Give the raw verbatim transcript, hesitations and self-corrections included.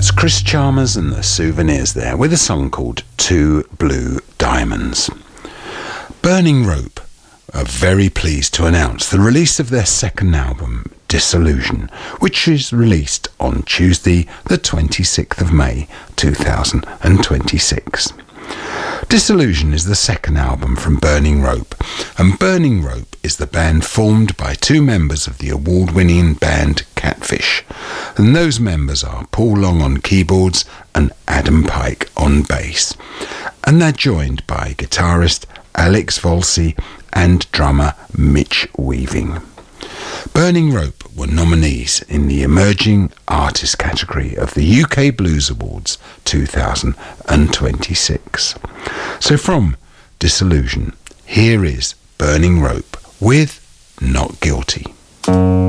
That's Chris Chalmers and the Souvenirs there with a song called Two Blue Diamonds. Burning Rope are very pleased to announce the release of their second album, Disillusion, which is released on Tuesday the twenty-sixth of May two thousand twenty-six. Disillusion is the second album from Burning Rope, and Burning Rope is the band formed by two members of the award-winning band Catfish, and those members are Paul Long on keyboards and Adam Pike on bass, and they're joined by guitarist Alex Volsi and drummer Mitch Weaving. Burning Rope were nominees in the Emerging Artist category of the U K Blues Awards two thousand twenty-six. So from Disillusion, here is Burning Rope with Not Guilty.